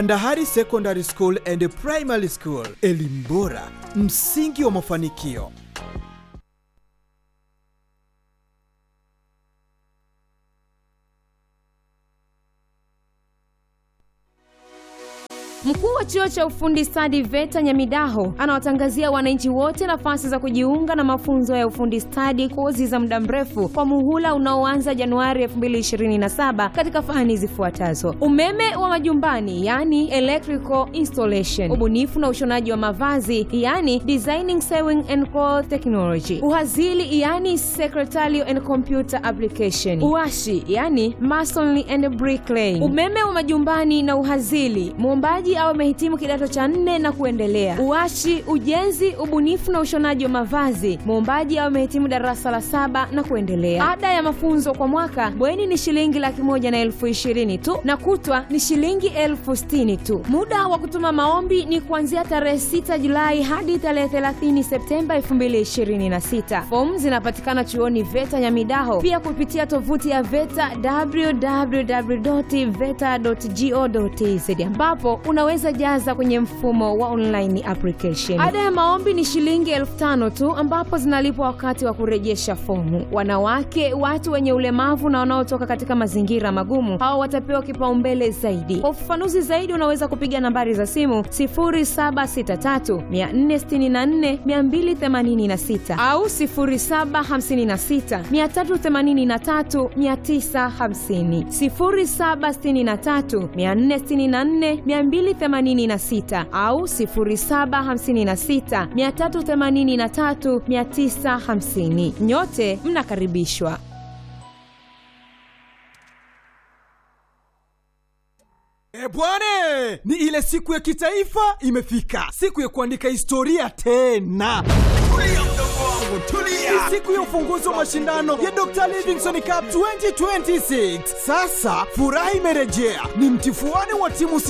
Kandahari Secondary School and Primary School, elimu bora, msingi wa mafanikio. Mkuu wa chuo cha ufundi stadi VETA Nyamidaho anawatangazia wananchi wote nafasi za kujiunga na mafunzo ya ufundi stadi kozi za muda mrefu kwa muhula unaoanza Januari 2027 katika fani zifuatazo: umeme wa majumbani yani electrical installation, ubunifu na ushonaji wa mavazi yani designing sewing and cloth technology, uhazili yani secretarial and computer application, uashi yani masonry and bricklaying. Umeme wa majumbani na uhazili, muombaji au amehitimu kidato cha 4 na kuendelea. Uashi, ujenzi, ubunifu na ushonaji wa mavazi, muombaji au amehitimu darasa la 7 na kuendelea. Ada ya mafunzo kwa mwaka bweni ni shilingi 120,000 tu na kutwa ni shilingi 60,000 tu. Muda wa kutuma maombi ni kuanzia tarehe 6 Julai hadi tarehe 30 Septemba 2026. Fomu zinapatikana chuoni VETA Nyamidaho, pia kupitia tovuti ya VETA www.veta.go.tz ambapo unaweza jaza kwenye mfumo wa online application. Ada ya maombi ni shilingi 5,000 tu ambapo zinalipwa wakati wa kurejesha fomu. Wanawake, watu wenye ulemavu na wanaotoka katika mazingira magumu, hao watapewa kipaumbele zaidi. Kwa ufafanuzi zaidi unaweza kupiga nambari za simu 0763 464 286 au 0756 383 950, 0763 464 286 au 0756 383 950. Nyote mnakaribishwa. Bwane, ni ile siku ya kitaifa imefika. Siku ya kuandika historia tena. Tulia. Siku ya ufunguzi wa mashindano ya Dr. Livingstone Cup 2026. Sasa furaha imerejea. Ni mtifuano wa timu